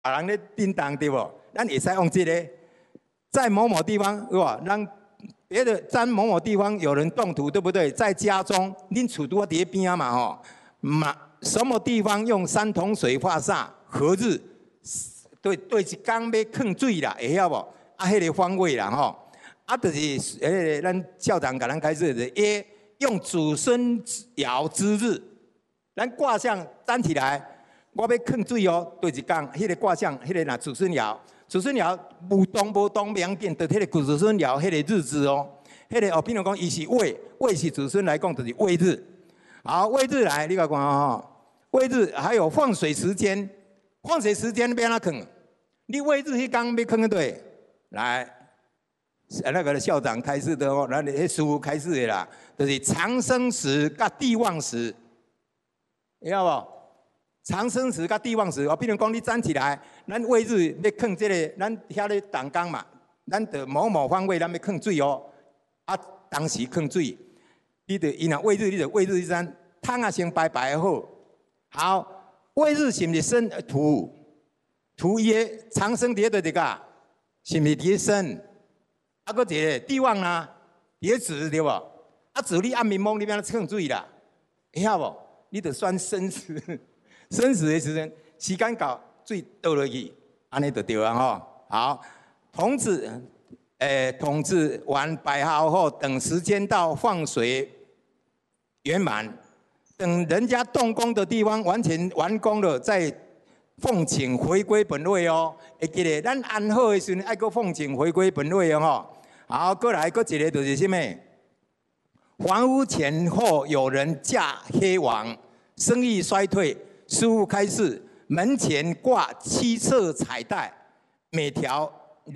人咧叮当对不？咱会使用这个，在某某地方，是吧？让别的在某某地方有人动土，对不对？在家中，恁厝拄啊伫边啊嘛吼，什么地方用3桶水化煞？何日？对一缸要放水啦，会晓无？啊，迄个方位啦吼，啊，就是咱校长甲咱开始就是用子孙爻之日，咱卦象站起来。 我要放水哦，对一讲，迄个卦象，迄个若子孙爻，子孙爻无动不要紧，就迄个子孙爻迄个日子哦，迄个哦，比如讲伊是未是子孙来讲就是未日。好，未日来，你甲看哦，未日还有放水时间，放水时间要安怎放？你未日迄天要放对，来，那个校长开始的哦，咱迄师傅开始的啦，就是长生时甲地旺时，知道无？ 长生时甲地旺时，哦，比如讲你站起来，咱未日要放这个，咱遐咧动工嘛，咱的某某方位咱要放水哦，啊，当时放水，你得伊若未日，你就未日迄阵汤啊先白白好，好，未日是毋是生土？土伊个长生伫倒一个，是毋是伫生？啊，搁一个地旺啊，伫子对无？啊，子你暗暝蒙你要放水啦，会晓无？你得算生时。 生死的时间，时间到，水倒落去，安尼就对啊吼。好，童子完摆好后，等时间到，放水圆满，等人家动工的地方完全完工了，再奉请回归本位哦。会记得，咱安好的时阵，爱搁奉请回归本位哦吼。好，过来，搁一个就是什么？房屋前后有人驾黑王，生意衰退。 师傅开示：门前挂7色彩带，每条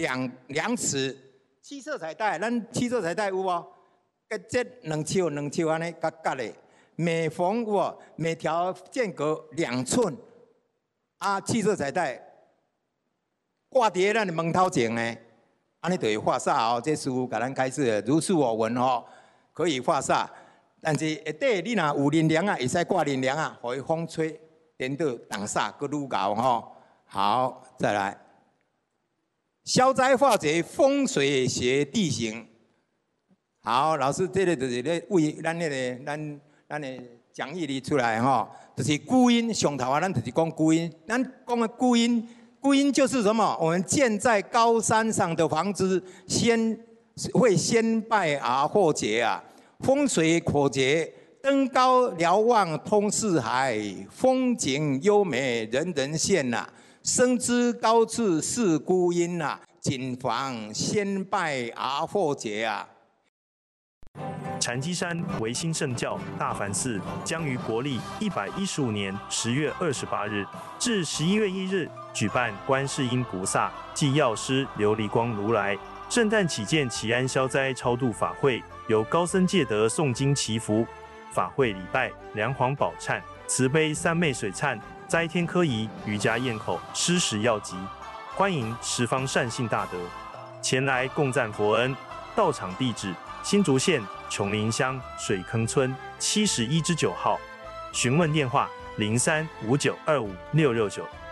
2尺。7色彩带，咱7色彩带有无？这2尺安尼夹夹的，每逢有无？每条间隔2寸。啊，7色彩带挂伫咱的门头前呢，安尼就会化煞哦。这师傅甲咱开示如是我闻哦，可以化煞。但是下底你若有林梁啊，会使挂林梁啊，互伊风吹。 颠倒挡煞搁愈高吼，好，再来。消灾化解风水学地形。好，老师，这个就是咧为咱那个咱的讲义里出来吼，就是孤阴上头啊，咱就是讲孤阴。咱讲的孤阴就是什么？我们建在高山上的房子，会先拜而后结啊，风水口诀。 登高瞭望通四海，风景优美人人羡呐。生之高处是孤阴呐，谨防先拜而后结啊。 禅机山维新圣教大梵寺将于国历115年10月28日至11月1日举办观世音菩萨暨药师琉璃光如来圣诞祈见祈安消灾超度法会，由高僧戒德诵经祈福。 法会礼拜梁皇宝忏、慈悲三昧水忏、斋天科仪、瑜伽咽口、施食药集，欢迎十方善信大德前来共赞佛恩。到场地址：新竹县琼林乡水坑村71之9号。询问电话：0359256669。